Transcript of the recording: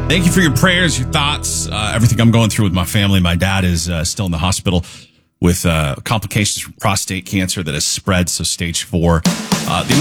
Thank you for your prayers, your thoughts, everything I'm going through with my family. My dad is still in the hospital with complications from prostate cancer that has spread, so stage 4. The